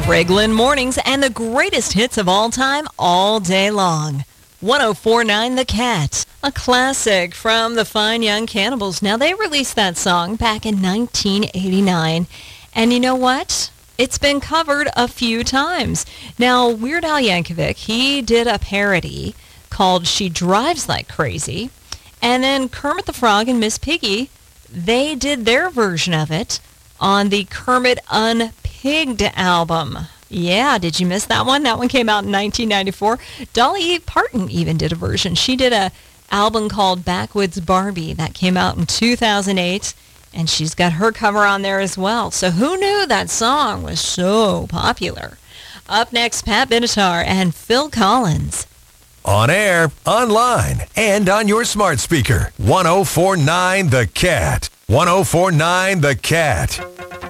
Craigland Mornings and the greatest hits of all time, all day long. 104.9 The Cat, a classic from the Fine Young Cannibals. Now, they released that song back in 1989, and you know what? It's been covered a few times. Now, Weird Al Yankovic, he did a parody called She Drives Like Crazy, and then Kermit the Frog and Miss Piggy, they did their version of it on the Kermit Unpigged album. Yeah, did you miss that one? That one came out in 1994. Dolly Parton even did a version. She did a album called Backwoods Barbie that came out in 2008, and she's got her cover on there as well. So who knew that song was so popular? Up next, Pat Benatar and Phil Collins. On air, online, and on your smart speaker. 104.9 The Cat. 104.9 The Cat.